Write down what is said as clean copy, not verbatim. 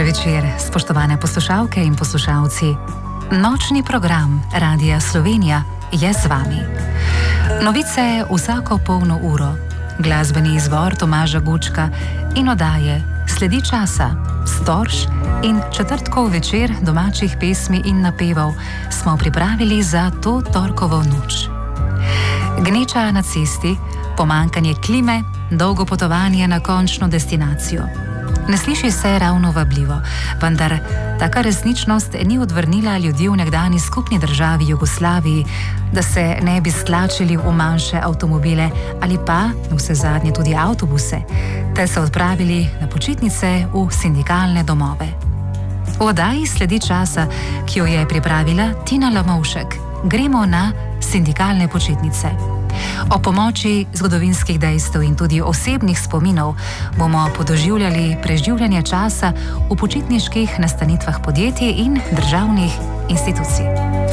večer, spoštovane poslušalke in poslušalci. Nočni program Radia Slovenija je z vami. Novice vsako polno uro, glasbeni izbor Tomaža Gučka in oddaje Sledi časa, Storž in četrtkov večer domačih pesmi in napevov smo pripravili za to torkovo noč. Gneča na cesti, pomanjkanje klime, dolgo potovanje na končno destinacijo. Ne sliši se ravno vabljivo, vendar taka resničnost ni odvrnila ljudi v nekdani skupni državi Jugoslaviji, da se ne bi stlačili v manjše avtomobile ali pa vsezadnje tudi avtobuse, te se odpravili na počitnice v sindikalne domove. V oddaji Sledi časa, ki jo je pripravila Tina Lamovšek, gremo na sindikalne počitnice. O pomoči zgodovinskih dejstev in tudi osebnih spominov bomo podoživljali preživljanje časa v počitniških nastanitvah podjetij in državnih institucij.